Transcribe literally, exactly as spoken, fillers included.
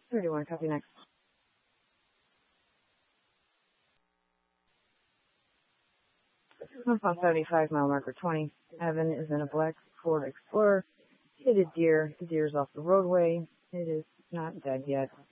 thirty-one, copy next. one pound seventy-five, mile marker twenty. Evan is in a black Ford Explorer. Hit a deer. The deer is off the roadway. It is not dead yet.